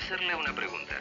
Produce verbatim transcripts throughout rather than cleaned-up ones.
hacerle una pregunta.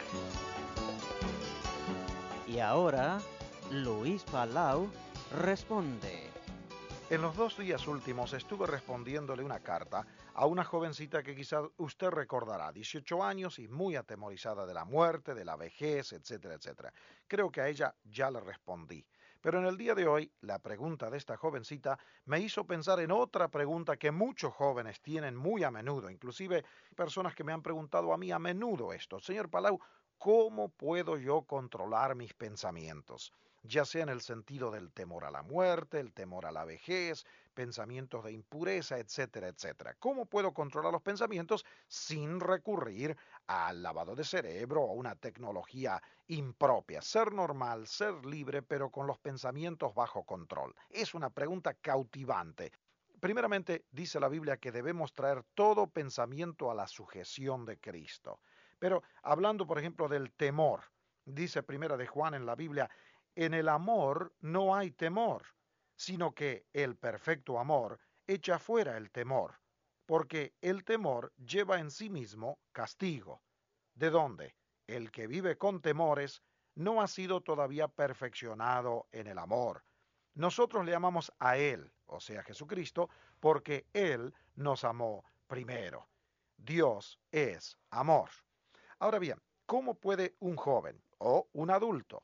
Y ahora, Luis Palau responde. En los dos días últimos estuve respondiéndole una carta a una jovencita que quizás usted recordará, dieciocho años y muy atemorizada de la muerte, de la vejez, etcétera, etcétera. Creo que a ella ya le respondí. Pero en el día de hoy, la pregunta de esta jovencita me hizo pensar en otra pregunta que muchos jóvenes tienen muy a menudo, inclusive personas que me han preguntado a mí a menudo esto. Señor Palau, ¿cómo puedo yo controlar mis pensamientos? Ya sea en el sentido del temor a la muerte, el temor a la vejez, pensamientos de impureza, etcétera, etcétera. ¿Cómo puedo controlar los pensamientos sin recurrir al lavado de cerebro o a una tecnología impropia? Ser normal, ser libre, pero con los pensamientos bajo control. Es una pregunta cautivante. Primeramente, dice la Biblia que debemos traer todo pensamiento a la sujeción de Cristo. Pero hablando, por ejemplo, del temor, dice Primera de Juan en la Biblia, en el amor no hay temor, sino que el perfecto amor echa fuera el temor, porque el temor lleva en sí mismo castigo. ¿De dónde? El que vive con temores no ha sido todavía perfeccionado en el amor. Nosotros le amamos a Él, o sea, Jesucristo, porque Él nos amó primero. Dios es amor. Ahora bien, ¿cómo puede un joven o un adulto,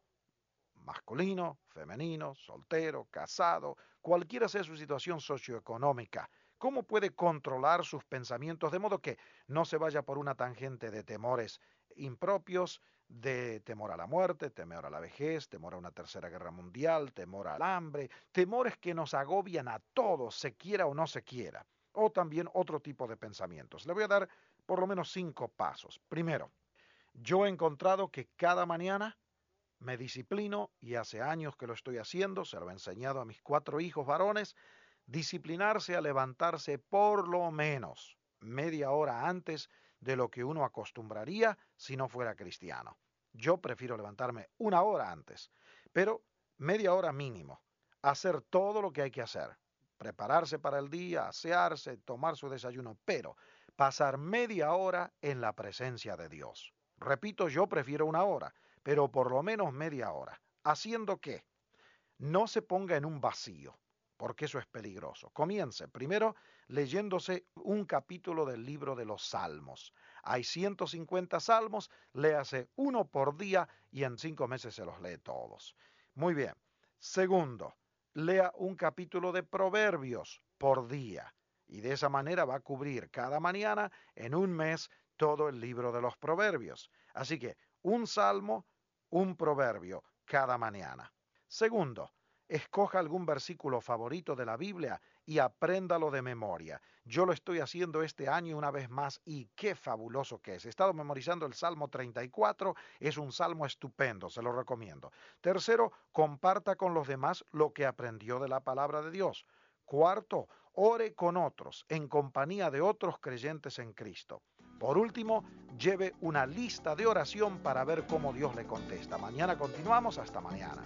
masculino, femenino, soltero, casado, cualquiera sea su situación socioeconómica, cómo puede controlar sus pensamientos de modo que no se vaya por una tangente de temores impropios, de temor a la muerte, temor a la vejez, temor a una tercera guerra mundial, temor al hambre, temores que nos agobian a todos, se quiera o no se quiera, o también otro tipo de pensamientos? Le voy a dar por lo menos cinco pasos. Primero, yo he encontrado que cada mañana me disciplino, y hace años que lo estoy haciendo, se lo he enseñado a mis cuatro hijos varones, disciplinarse a levantarse por lo menos media hora antes de lo que uno acostumbraría si no fuera cristiano. Yo prefiero levantarme una hora antes, pero media hora mínimo, hacer todo lo que hay que hacer, prepararse para el día, asearse, tomar su desayuno, pero pasar media hora en la presencia de Dios. Repito, yo prefiero una hora, pero por lo menos media hora. ¿Haciendo qué? No se ponga en un vacío, porque eso es peligroso. Comience primero leyéndose un capítulo del libro de los Salmos. Hay ciento cincuenta salmos, léase uno por día y en cinco meses se los lee todos. Muy bien. Segundo, lea un capítulo de Proverbios por día. Y de esa manera va a cubrir cada mañana en un mes todo el libro de los Proverbios. Así que un salmo, un proverbio cada mañana. Segundo, escoja algún versículo favorito de la Biblia y apréndalo de memoria. Yo lo estoy haciendo este año una vez más y qué fabuloso que es. He estado memorizando el Salmo treinta y cuatro, es un salmo estupendo, se lo recomiendo. Tercero, comparta con los demás lo que aprendió de la palabra de Dios. Cuarto, ore con otros, en compañía de otros creyentes en Cristo. Por último, lleve una lista de oración para ver cómo Dios le contesta. Mañana continuamos, hasta mañana.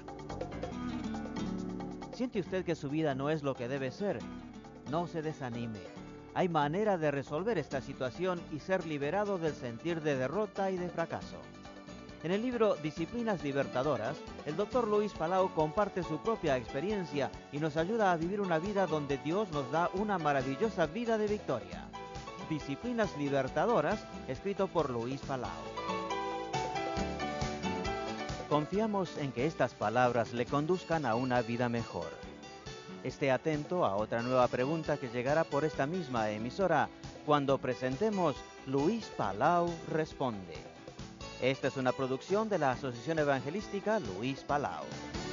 ¿Siente usted que su vida no es lo que debe ser? No se desanime. Hay manera de resolver esta situación y ser liberado del sentir de derrota y de fracaso. En el libro Disciplinas Libertadoras, el doctor Luis Palau comparte su propia experiencia y nos ayuda a vivir una vida donde Dios nos da una maravillosa vida de victoria. Disciplinas Libertadoras, escrito por Luis Palau. Confiamos en que estas palabras le conduzcan a una vida mejor. Esté atento a otra nueva pregunta que llegará por esta misma emisora cuando presentemos Luis Palau Responde. Esta es una producción de la Asociación Evangelística Luis Palau.